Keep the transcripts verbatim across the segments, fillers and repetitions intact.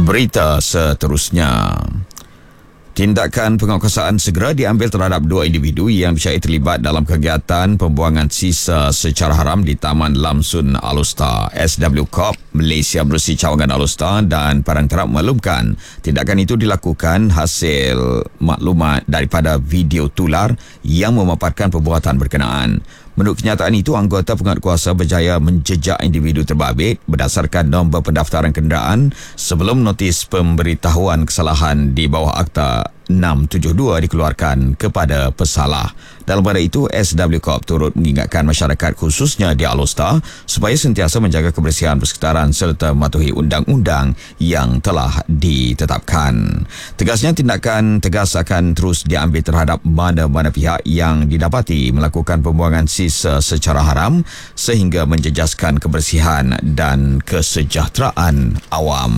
Berita seterusnya. Tindakan penguasaan segera diambil terhadap dua individu yang disyai terlibat dalam kegiatan pembuangan sisa secara haram di Taman Lamsun Alustar. S W Corp Malaysia Bersih Cawangan Alustar dan Padang Terap maklumkan tindakan itu dilakukan hasil maklumat daripada video tular yang memaparkan perbuatan berkenaan. Menurut kenyataan itu, anggota penguatkuasa berjaya menjejak individu terbabit berdasarkan nombor pendaftaran kenderaan sebelum notis pemberitahuan kesalahan di bawah Akta enam tujuh dua dikeluarkan kepada pesalah. Dalam pada itu, S W Corp turut mengingatkan masyarakat khususnya di Alustar supaya sentiasa menjaga kebersihan persekitaran serta mematuhi undang-undang yang telah ditetapkan. Tegasnya, tindakan tegas akan terus diambil terhadap mana-mana pihak yang didapati melakukan pembuangan sisa secara haram sehingga menjejaskan kebersihan dan kesejahteraan awam.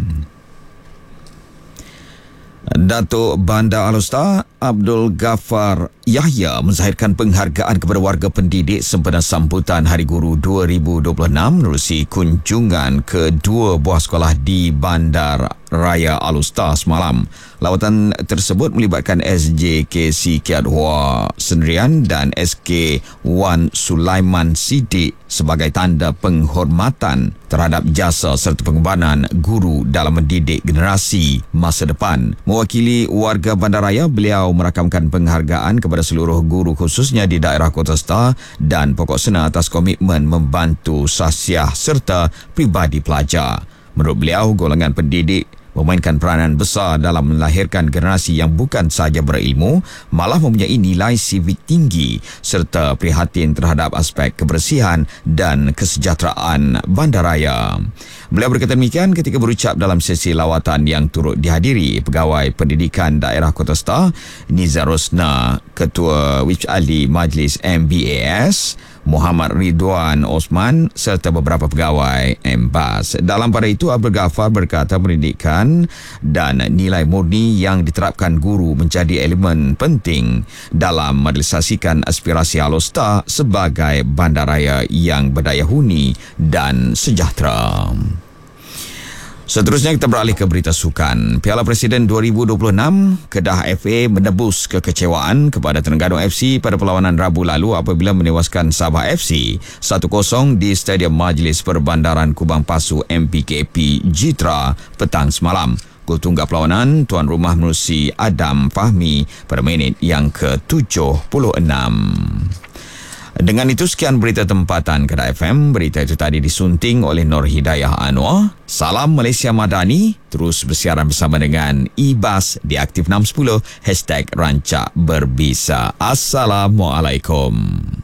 Datuk Bandar Alustar Abdul Ghaffar Yahya menzahirkan penghargaan kepada warga pendidik sempena sambutan Hari Guru dua ribu dua puluh enam menerusi kunjungan ke dua buah sekolah di Bandar Raya Alustar semalam. Lawatan tersebut melibatkan S J K C Kiat Hua Sendirian dan S K Wan Sulaiman Siddiq sebagai tanda penghormatan terhadap jasa serta pengorbanan guru dalam mendidik generasi masa depan. Mewakili warga Bandaraya, beliau merakamkan penghargaan kepada seluruh guru khususnya di daerah Kota Star dan Pokok Sena atas komitmen membantu sasiah serta pribadi pelajar. Menurut beliau, golongan pendidik memainkan peranan besar dalam melahirkan generasi yang bukan sahaja berilmu, malah mempunyai nilai sivik tinggi serta prihatin terhadap aspek kebersihan dan kesejahteraan bandaraya. Beliau berkata demikian ketika berucap dalam sesi lawatan yang turut dihadiri Pegawai Pendidikan Daerah Kota Star, Nizar Rosna, Ketua Wip Ahli Majlis M B A S, Muhammad Ridwan Osman serta beberapa pegawai M B A S. Dalam pada itu, Abdul Ghaffar berkata pendidikan dan nilai murni yang diterapkan guru menjadi elemen penting dalam merealisasikan aspirasi Alustar sebagai bandaraya yang berdaya huni dan sejahtera. Seterusnya kita beralih ke berita sukan. Piala Presiden dua ribu dua puluh enam, Kedah F A menebus kekecewaan kepada Terengganu F C pada perlawanan Rabu lalu apabila menewaskan Sabah F C satu kosong di Stadium Majlis Perbandaran Kubang Pasu M P K P Jitra petang semalam. Gol tunggal perlawanan tuan rumah menerusi Adam Fahmi pada minit yang ke tujuh puluh enam. Dengan itu, sekian berita tempatan Kedah F M. Berita itu tadi disunting oleh Nur Hidayah Anwar. Salam Malaysia Madani. Terus bersiaran bersama dengan I B A S di Aktif enam sepuluh. Hashtag Rancak Berbisa. Assalamualaikum.